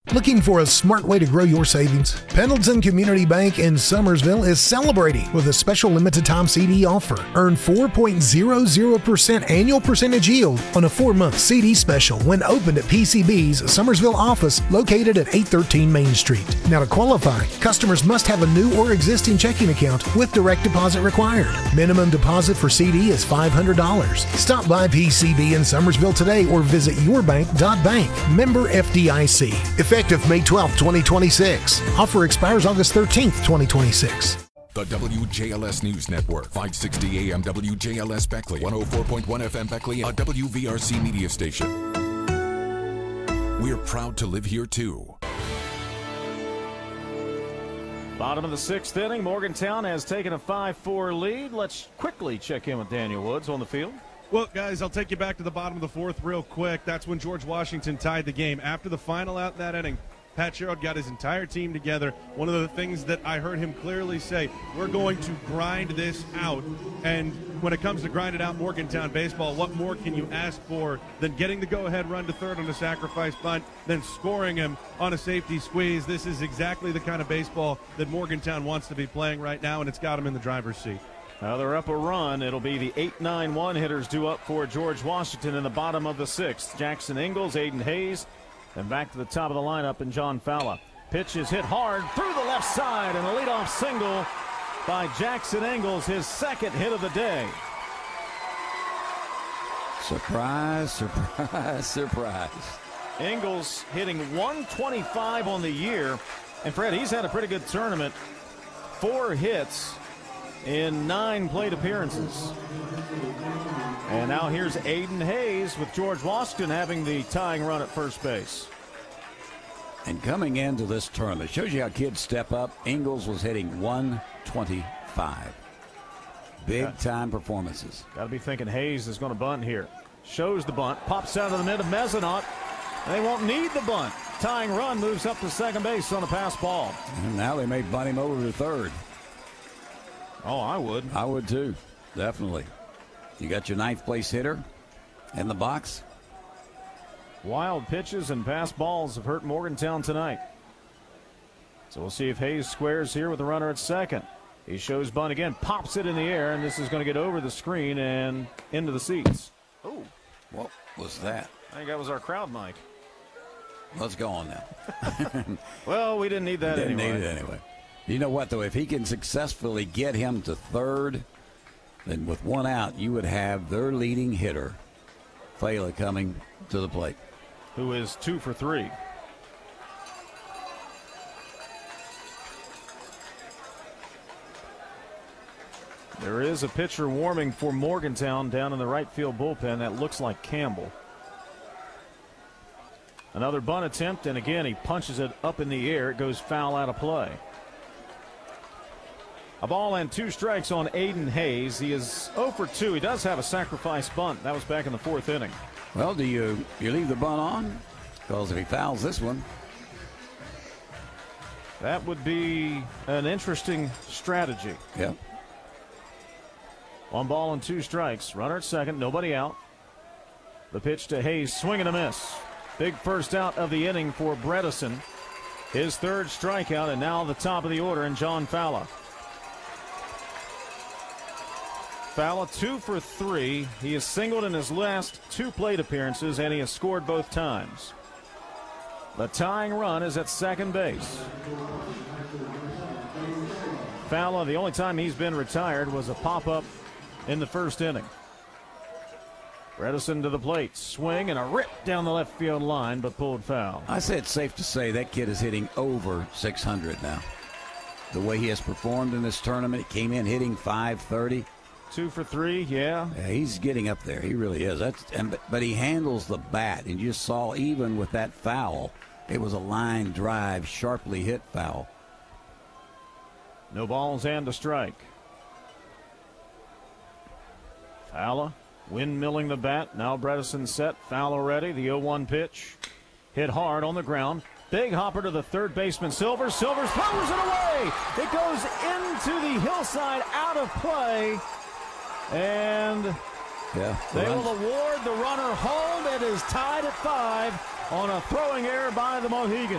Looking for a smart way to grow your savings? Pendleton Community Bank in Summersville is celebrating with a special limited time CD offer. Earn 4.00% annual percentage yield on a 4-month CD special when opened at PCB's Summersville office located at 813 Main Street. Now to qualify, customers must have a new or existing checking account with direct deposit required. Minimum deposit for CD is $500. Stop by PCB in Summersville today or visit yourbank.bank. Member FDIC. Effective May 12, 2026. Offer expires August 13th, 2026. The WJLS News Network, 560 AM WJLS Beckley, 104.1 FM Beckley, a WVRC media station. We're proud to live here too. Bottom of the 6th inning, Morgantown has taken a 5-4 lead. Let's quickly check in with Daniel Woods on the field. Well, guys, I'll take you back to the bottom of the 4th real quick. That's when George Washington tied the game. After the final out in that inning, Pat Sherrod got his entire team together. One of the things that I heard him clearly say, we're going to grind this out. And when it comes to grind it out Morgantown baseball, what more can you ask for than getting the go-ahead run to third on a sacrifice bunt, then scoring him on a safety squeeze? This is exactly the kind of baseball that Morgantown wants to be playing right now, and it's got him in the driver's seat. Now they're up a run. It'll be the 8-9-1 hitters due up for George Washington in the bottom of the 6th. Jackson Ingalls, Aiden Hayes, and back to the top of the lineup and John Falla. Pitch is hit hard through the left side, and a leadoff single by Jackson Ingalls, his second hit of the day. Surprise, surprise, surprise. Ingalls hitting 125 on the year. And Fred, he's had a pretty good tournament. 4 hits in 9 plate appearances. And now here's Aiden Hayes with George Washington having the tying run at first base. And coming into this tournament, shows you how kids step up. Ingalls was hitting 125. Big time performances. Got to be thinking Hayes is going to bunt here. Shows the bunt, pops out of the mid of Mezzanotte. They won't need the bunt. Tying run moves up to second base on a pass ball. And now they may bunt him over to third. Oh, I would. I would too, definitely. You got your 9th place hitter in the box. Wild pitches and pass balls have hurt Morgantown tonight. So we'll see if Hayes squares here with the runner at second. He shows bunt again, pops it in the air, and this is going to get over the screen and into the seats. Oh, what was that? I think that was our crowd mic. Let's go on now. Well, we didn't need that Didn't anyway. need it anyway. You know what, though? If he can successfully get him to third, then with 1 out, you would have their leading hitter, Fela, coming to the plate. Who is 2 for 3. There is a pitcher warming for Morgantown down in the right field bullpen. That looks like Campbell. Another bunt attempt, and again, he punches it up in the air. It goes foul out of play. A ball and 2 strikes on Aiden Hayes. He is 0 for 2. He does have a sacrifice bunt. That was back in the 4th inning. Well, do you leave the bunt on? Because if he fouls this one. That would be an interesting strategy. Yep. 1 ball and 2 strikes. Runner at second. Nobody out. The pitch to Hayes. Swing and a miss. Big first out of the inning for Bredesen. His 3rd strikeout, and now the top of the order in John Falla. Falla 2 for 3. He has singled in his last 2 plate appearances, and he has scored both times. The tying run is at second base. Falla, the only time he's been retired was a pop-up in the 1st inning. Bredesen to the plate. Swing and a rip down the left field line, but pulled foul. I say it's safe to say that kid is hitting over 600 now. The way he has performed in this tournament, he came in hitting .530. 2 for 3, yeah. Yeah, he's getting up there. He really is. But he handles the bat, and you just saw even with that foul, it was a line drive, sharply hit foul. No balls and a strike. Falla windmilling the bat. Now Bredesen set. Falla ready. The 0-1 pitch. Hit hard on the ground. Big hopper to the third baseman, Silvers. Silvers throws it away. It goes into the hillside, out of play. And they will award the runner home. It is tied at 5 on a throwing error by the Mohegans.